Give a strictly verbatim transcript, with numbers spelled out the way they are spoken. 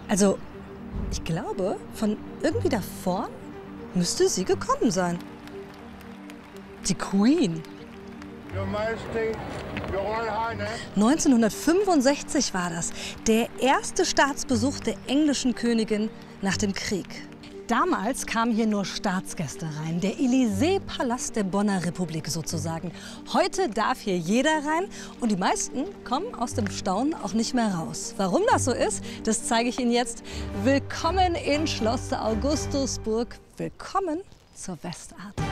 Also, ich glaube, von irgendwie da vorn müsste sie gekommen sein. Die Queen. Your Majesty, Your Royal Highness. neunzehnhundertfünfundsechzig war das, der erste Staatsbesuch der englischen Königin nach dem Krieg. Damals kamen hier nur Staatsgäste rein, der Élysée-Palast der Bonner Republik sozusagen. Heute darf hier jeder rein und die meisten kommen aus dem Staunen auch nicht mehr raus. Warum das so ist, das zeige ich Ihnen jetzt. Willkommen in Schloss Augustusburg, willkommen zur Westart.